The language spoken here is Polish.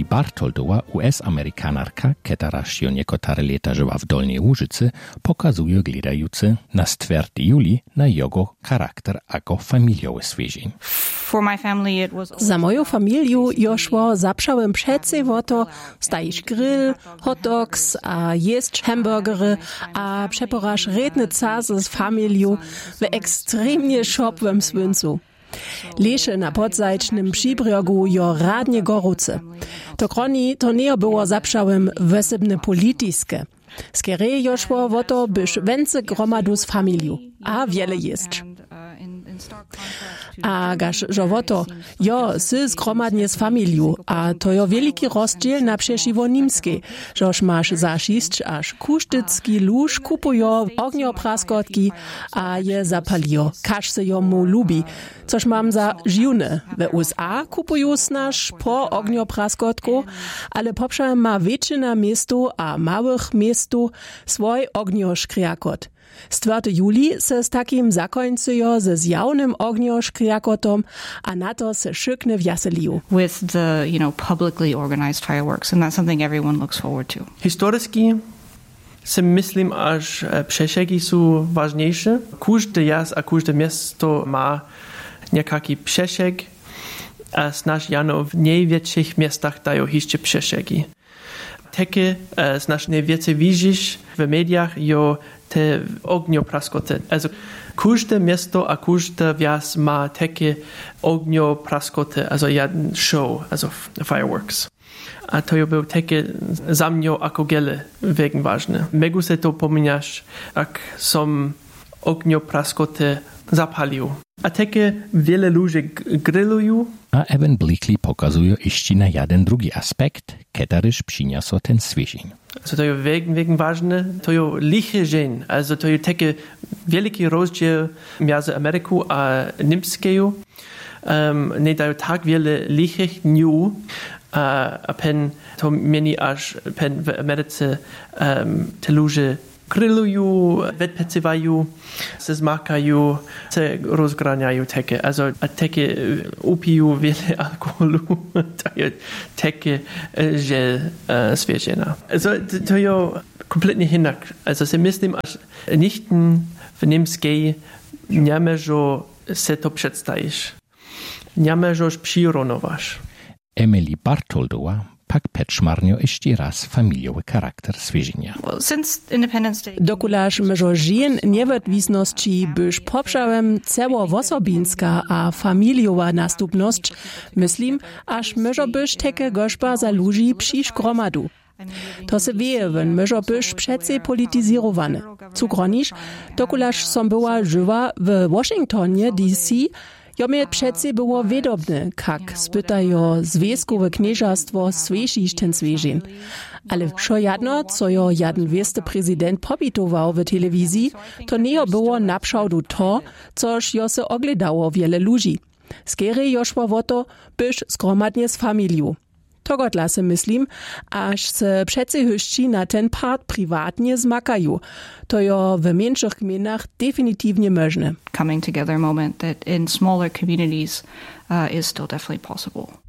Bartoldowa, US-Amerykanarka, która się niekotare lata żyła w Dolnej Łużycy, pokazuje glidający na 4 juli na jego charakter jako familiowy swiezień. Za moją familię joszło zaprzałem przece o to stajić grill, hot dogs, a jeść hamburgery, a przeporaż redny czas z familią w ekstremnie szopwym słońcu. Lesze na podzajcznym przybrogu jo radnie gorące. To kroni to nie było zaprzałem wesebne polityczne. Skiereje joszło o to, byś więcej gromadu z familią, a wiele jest. A gaż żowoto, jo, sy zgromadnie z familią, a to jo wielki rozdziel na przeciwo nimskiej, żoż masz za 6 aż kusztycki lóż kupujo ogniopraskotki, a je zapalijo, każ se jo mu lubi, coż mam za žiwne. W USA kupują snaż po ogniopraskotku, ale poprzez ma większa miestu a małych miestu swój ognioszkriakot. 4 juli se z takim zakońcują ze zjawnym ognioszkriakotom, a na to se szykne wjaseliją. With the, publicly organized fireworks, and that's something everyone looks forward to. Historyski si myslím, až přešeky jsou ważniejsze. Każdy jas a każde miasto ma nějaký přešek, a snaž jano w największych miastach dają jeszcze przeszegi. Takie snaž najwięcej widzisz w mediach, jo te ogniopraskoty. Also każde miasto a każde wjas ma takie ogniopraskoty, also jeden show, also fireworks. A to jo był takie za mnie jako gele wegen ważne. Megu se to pominasz, jak som ogniopraskoty zapalił. A takie wiele ludzi grillują. A Evan Bleakley pokazuje jeszcze na jeden drugi aspekt, któryż przyniosło ten swiezień. Also to jest wegen ważne, to jest liche dzień, also to jest taki wielki rozdział między Ameryką a Niemską. Nie dają tak wiele lichych dni, a pen to mieni aż pen w Ameryce te ludzie grillują, wypiecywają, se zmakają, se rozgraniają takie, also a takie upiją wiele alkoholu, to jest takie, że zwierzęta. Also to jest kompletnie inak. Also se myślę, aż nikt w niemskiej nie może se to przedstawić. Nie możesz przyronować. Emily Bartoldowa pak peczmarnio jeszcze raz familiowy charakter swiezienia. Dokulaż mężo żien niewidwisności byś poprzałem cełowosobinska a familiowa nastupność, myślim, aż mężo byś takie gorzba za ludzi przysz gromadu. To se wieje, wenn mężo byś przece polityzirowany. Cukronisz, dokulaż som była żywa w Washingtonie D.C., jo mnie przece było wiedobne, jak spytajo związkowe knieżastwo swiežić ten swieżin. Ale szo jadno, co jo jeden wiesty prezydent pobitował w telewizji, to nie było naprzałdu to, coż jo se ogledało wiele ludzi. Skiery joszło o to, byś zgromadnie z familią. Tego dla se myslím, aż se przece hyszci na ten part prywatnie zmakają. To jo w mniejszych gminach definitywnie możne. Coming together moment that in smaller communities is still definitely possible.